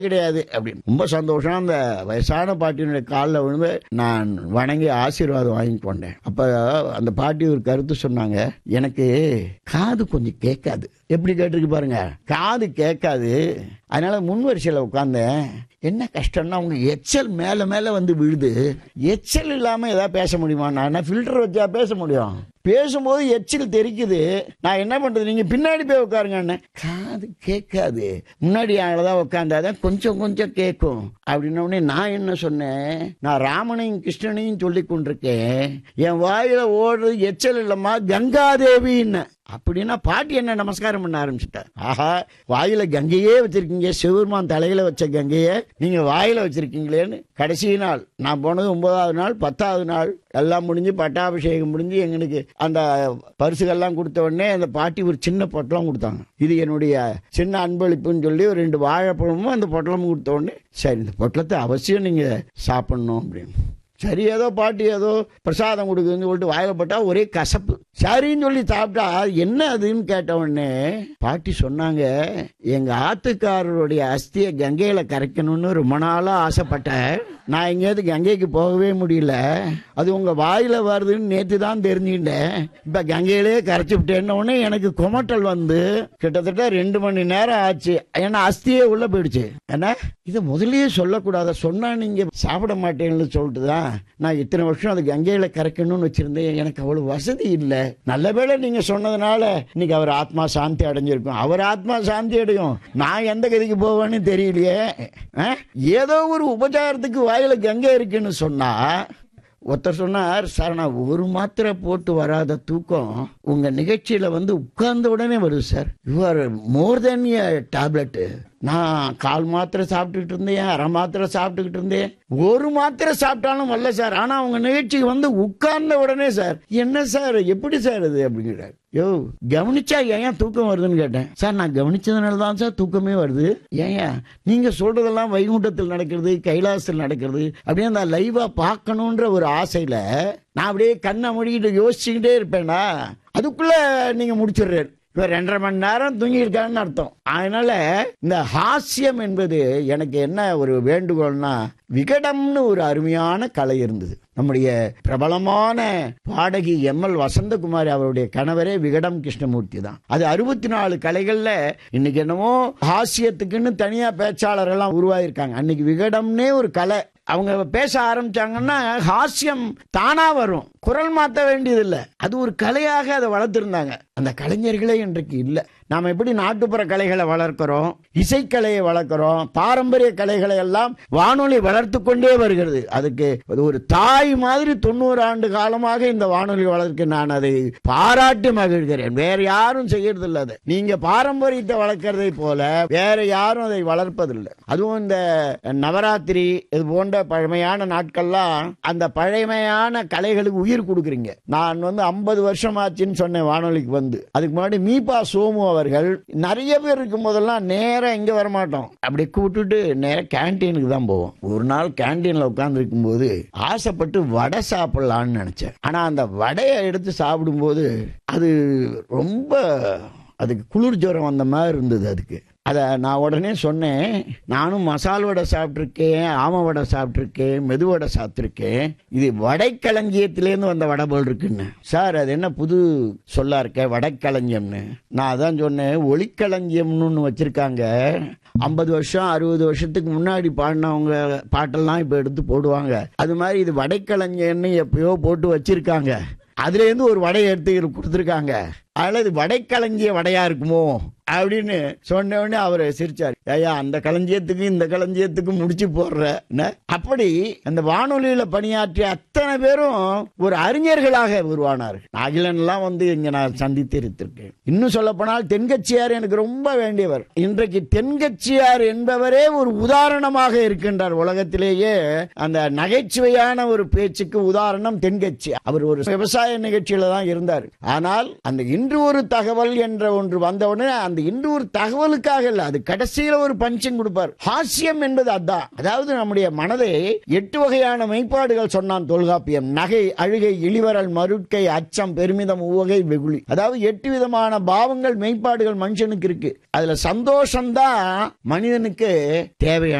கிடையாது அப்படின்னு. ரொம்ப சந்தோஷம். அந்த வயசான பாட்டியினுடைய காலில் விழுந்து நான் வணங்கி ஆசீர்வாதம் வாங்கி கொண்டேன். அப்ப அந்த பாட்டி ஒரு கருத்து சொன்னாங்க, எனக்கு காது கொஞ்சம் கேட்காது. எப்படி கேட்டிருக்கு பாருங்க, காது கேட்காது, அதனால முன் வரிசையில் உட்கார்ந்தேன். என்ன கஷ்டம்னா அவங்க எச்சல் மேல மேல வந்து விழுது. எச்சல் இல்லாம ஏதாவது பேச முடியுமா? நான் ஃபில்டர் வச்சா பேச முடியும். பேசும்போது எச்சில் தெரிக்குது. நான் என்ன பண்றது? நீங்க பின்னாடி போய் உட்காருங்க. காது கேட்காது, முன்னாடி தான் உட்காந்தாதான் கொஞ்சம் கொஞ்சம் கேட்கும் அப்படின்னே நான் என்ன சொன்னேன், நான் ராமனையும் கிருஷ்ணனையும் சொல்லி கொண்டிருக்கேன், என் வாயில ஓடுறது எச்சல் இல்லம்மா கங்காதேவின்னு. அப்படின்னா பாட்டி என்ன நமஸ்காரம் பண்ண ஆரம்பிச்சுட்டா. ஆஹா, வாயில கங்கையே வச்சிருக்கீங்க, சிவபெருமான் தலையில வச்ச கங்கையே நீங்க வாயில வச்சிருக்கீங்களேன்னு. கடைசி நாள் நான் போனது 9வது நாள், 10வது நாள் எல்லாம் முடிஞ்சு பட்டாபிஷேகம் முடிஞ்சு எங்களுக்கு அந்த பரிசுகள்லாம் கொடுத்த உடனே அந்த பாட்டி ஒரு சின்ன பொட்டலம் கொடுத்தாங்க. இது என்னுடைய சின்ன அன்பளிப்புன்னு சொல்லி ஒரு 2 வாழைப்பழமும் அந்த பொட்டலமும் கொடுத்த உடனே, சரி இந்த பொட்டலத்தை அவசியம் நீங்க சாப்பிடணும் அப்படின்னு. சரி, ஏதோ பாட்டி ஏதோ பிரசாதம் கொடுக்குதுன்னு சொல்லிட்டு வாயிலப்பட்டா ஒரே கசப்பு. சரின்னு சொல்லி சாப்பிட்டா என்ன அதுன்னு கேட்ட உடனே பாட்டி சொன்னாங்க, எங்க ஆத்துக்காரருடைய அஸ்தியை கங்கையில கரைக்கணும்னு ரொம்ப நாளா ஆசைப்பட்டேன். நான் எங்கேயாவது கங்கைக்கு போகவே முடியல. அது உங்க வாயில வருதுன்னு நேற்று தான் தெரிஞ்சுக்கிட்டேன். இப்ப கங்கையிலே கரைச்சி விட்டேன்னு உடனே எனக்கு குமட்டல் வந்து கிட்டத்தட்ட 2 மணி நேரம் ஆச்சு. ஏன்னா அஸ்தியே உள்ள போயிடுச்சு. ஏன்னா இதை முதல்லயே சொல்லக்கூடாத, சொன்னா நீங்க சாப்பிட மாட்டேன்னு சொல்லிட்டு தான் நான் இத்தனை வருஷம் அது கங்கையில கரைக்கணும்னு வச்சிருந்தேன். எனக்கு அவ்வளவு வசதி இல்லை. நல்ல வேளை நீங்க சொன்னதுனால இன்னைக்கு அவர் ஆத்மா சாந்தி அடைஞ்சிருக்கும். அவர் ஆத்மா சாந்தி அடையும், நான் எந்த கதிக்கு போவேன்னு தெரியலையே. ஏதோ ஒரு உபச்சாரத்துக்கு வாயில கங்கை இருக்குன்னு சொன்னா, ஒருத்தர் சொன்னார், சார் நான் ஒரு மாத்திரை போட்டு வராத தூக்கம் உங்க நிகழ்ச்சியில வந்து உட்கார்ந்த உடனே வருது sir. You are more then a tablet. நான் 1/4 மாத்திரை சாப்பிட்டுக்கிட்டு இருந்தேன், 1/2 மாத்திரை சாப்பிட்டுக்கிட்டு இருந்தேன், ஒரு மாத்திரை சாப்பிட்டாலும் வரல சார். ஆனா அவங்க நிகழ்ச்சிக்கு வந்து உட்கார்ந்த உடனே சார், என்ன சார் எப்படி சார் இது அப்படிங்கிறார். யோ கவனிச்சா ஏன் தூக்கம் வருதுன்னு கேட்டேன். சார் நான் கவனிச்சதுனால தான் சார் தூக்கமே வருது. ஏன் நீங்க சொல்றதெல்லாம் வைகுண்டத்தில் நடக்கிறது, கைலாசத்தில் நடக்கிறது அப்படியே அந்த லைவா பார்க்கணுன்ற ஒரு ஆசையில நான் அப்படியே கண்ணை மூடிக்கிட்டு யோசிச்சுக்கிட்டே இருப்பேனா, அதுக்குள்ள நீங்க முடிச்சிடுறாரு. இப்ப 2.5 மணி நேரம் தூங்கியிருக்காங்கன்னு அர்த்தம். அதனால இந்த ஹாஸ்யம் என்பது எனக்கு என்ன ஒரு வேண்டுகோள்னா, விகடம்னு ஒரு அருமையான கலை இருந்தது. நம்முடைய பிரபலமான பாடகி எம்எல் வசந்தகுமாரி அவருடைய கணவரே விகடம் கிருஷ்ணமூர்த்தி தான். அது 64 கலைகள்ல இன்னைக்கு என்னமோ ஹாஸ்யத்துக்குன்னு தனியா பேச்சாளர் எல்லாம் உருவாயிருக்காங்க. அன்னைக்கு விகடம்னே ஒரு கலை. அவங்க பேச ஆரம்பிச்சாங்கன்னா ஹாஸ்யம் தானா வரும், குரல் மாற்ற வேண்டியதில்லை. அது ஒரு கலையாக அதை வளர்த்திருந்தாங்க. அந்த கலைஞர்களே இன்றைக்கு இல்லை. நாம எப்படி நாட்டுப்புற கலைகளை வளர்க்கிறோம், இசைக்கலையை வளர்க்கிறோம், பாரம்பரிய கலைகளை எல்லாம் வானொலி வளர்த்து கொண்டே வருகிறது. அதுக்கு ஒரு தாய் மாதிரி 90 ஆண்டு காலமாக இந்த வானொலி வளர்க்க நான் அதை பாராட்டி மகிழ்கிறேன். வேற யாரும் செய்யறது இல்லை. அதை நீங்க பாரம்பரியத்தை வளர்க்கறதை போல வேற யாரும் அதை வளர்ப்பதில்லை. அதுவும் இந்த நவராத்திரி இது போன்ற பழமையான நாட்கள்லாம் அந்த பழமையான கலைகளுக்கு உயிர் கொடுக்குறீங்க. நான் 50 வருஷம் ஆச்சுன்னு சொன்னேன் வானொலிக்கு வந்து. அதுக்கு முன்னாடி மீபா சோமு அவர்கள் நிறைய பேர் இருக்கும் போதெல்லாம் நேரம் இங்க வரமாட்டோம், அப்படி கூப்பிட்டுட்டு நேரம் கேன்டீனுக்கு தான் போவோம். ஒரு நாள் கேன்டீன்ல உட்கார்ந்து இருக்கும் போது ஆசைப்பட்டு வடை சாப்பிடலான்னு நினைச்சேன். ஆனா அந்த வடையை எடுத்து சாப்பிடும்போது அது ரொம்ப அதுக்கு குளிர் ஜுரம் வந்த மாதிரி இருந்தது. அதுக்கு அதை நான் உடனே சொன்னேன், நானும் மசால் வடை சாப்பிட்ருக்கேன், ஆம வடை சாப்பிட்ருக்கேன், மெது வடை சாப்பிட்ருக்கேன், இது வடைக்களஞ்சியத்திலேருந்து வந்த வடை போல் இருக்குன்னு. சார் அது என்ன புது சொல்லா இருக்க வடைக்களஞ்சியம்னு. நான் அதான் சொன்னேன், ஒளிக்களஞ்சியம்னு ஒன்று வச்சிருக்காங்க. 50 வருஷம் 60 வருஷத்துக்கு முன்னாடி பாடினவங்க பாட்டெல்லாம் இப்போ எடுத்து போடுவாங்க. அது மாதிரி இது வடைக்களஞ்சியம்னு எப்பயோ போட்டு வச்சிருக்காங்க. அதுல இருந்து ஒரு வடையை எடுத்து கொடுத்துருக்காங்க. அதனால இது வடைக்களஞ்சிய வடையா இருக்குமோ அப்படின்னு சொன்ன உடனே அவர் சிரிச்சார். ஐயா அந்த களஞ்சியத்துக்கு இந்த களஞ்சியத்துக்கு முடிச்சு போடுற. அப்படி அந்த வானொலியில பணியாற்றிய அத்தனை பேரும் ஒரு அறிஞர்களாக உருவானார்கள். அகிலன் எல்லாம் வந்து இங்க நான் சந்தித்து இருக்கேன். இன்னும் சொல்ல போனால் தென்கட்சியார் எனக்கு ரொம்ப வேண்டியவர். இன்றைக்கு தென்கட்சியார் என்பவரே ஒரு உதாரணமாக இருக்கின்றார் உலகத்திலேயே. அந்த நகைச்சுவையான ஒரு பேச்சுக்கு உதாரணம் தென்கட்சி. அவர் ஒரு விவசாய நிகழ்ச்சியில தான் இருந்தார். ஆனால் அந்த இன்று ஒரு தகவல் என்ற ஒன்று வந்தவுடனே அந்த அது இன்னொரு தகவலுக்காக இல்ல, அது கடைசியில ஒரு பஞ்சம் கொடுப்பார். ஹாஸ்யம் என்பது அதான். அதாவது நம்முடைய மனதை 8 வகையான மெய்ப்பாடுகள் சொன்னான் தொல்காப்பியம். நகை, அழுகை, இளிவரல், மருட்கை, அச்சம், பெருமிதம், உவகை, வெகுளி. அதாவது 8 விதமான பாவங்கள் மெய்ப்பாடுகள் மனுஷனுக்கு இருக்கு. அதுல சந்தோஷம்தான் மனிதனுக்கு தேவையான